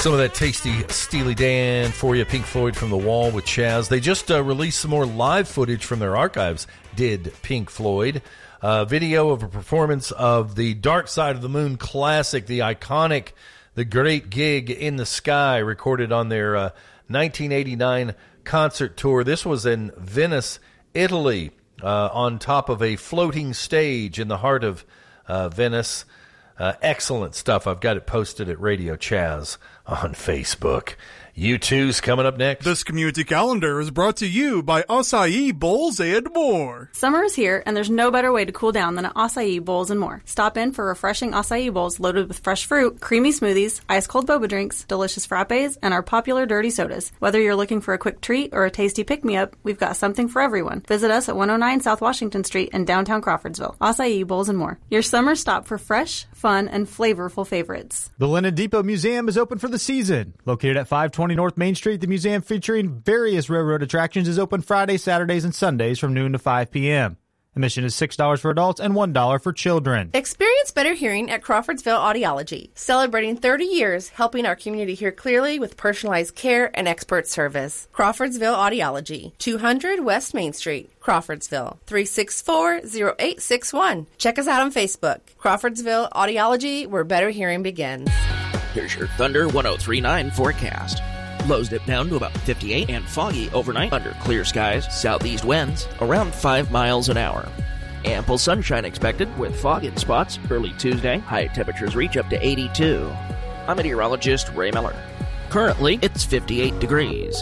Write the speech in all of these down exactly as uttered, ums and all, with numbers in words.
Some of that tasty Steely Dan for you, Pink Floyd from the Wall with Chaz. They just uh, released some more live footage from their archives, did Pink Floyd. Uh, video of a performance of the Dark Side of the Moon classic, the iconic The Great Gig in the Sky, recorded on their uh, nineteen eighty-nine concert tour. This was in Venice, Italy, uh, on top of a floating stage in the heart of uh, Venice. Uh, excellent stuff. I've got it posted at Radio Chaz on Facebook. U two's coming up next. This community calendar is brought to you by Acai Bowls and More. Summer is here, and there's no better way to cool down than at Acai Bowls and More. Stop in for refreshing acai bowls loaded with fresh fruit, creamy smoothies, ice-cold boba drinks, delicious frappes, and our popular dirty sodas. Whether you're looking for a quick treat or a tasty pick-me-up, we've got something for everyone. Visit us at one oh nine South Washington Street in downtown Crawfordsville. Acai Bowls and More. Your summer stop for fresh, fun, and flavorful favorites. The Linen Depot Museum is open for the season. Located at five twenty North Main Street, the museum featuring various railroad attractions is open Fridays, Saturdays, and Sundays from noon to five p.m. Admission is six dollars for adults and one dollar for children. Experience better hearing at Crawfordsville Audiology, celebrating thirty years helping our community hear clearly with personalized care and expert service. Crawfordsville Audiology, two hundred West Main Street, Crawfordsville, three six four, zero eight six one. Check us out on Facebook. Crawfordsville Audiology, where better hearing begins. Here's your Thunder one oh three point nine forecast. Lows dip down to about fifty-eight and foggy overnight under clear skies, southeast winds around five miles an hour. Ample sunshine expected with fog in spots early Tuesday. High temperatures reach up to eighty-two. I'm meteorologist Ray Miller. Currently, it's fifty-eight degrees.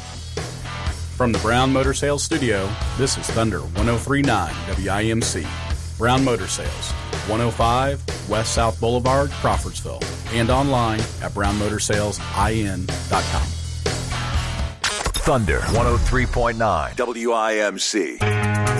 From the Brown Motor Sales Studio, this is Thunder one oh three point nine W I M C. Brown Motor Sales, one oh five West South Boulevard, Crawfordsville, and online at brown motor sales I N dot com. Thunder one oh three point nine W I M C.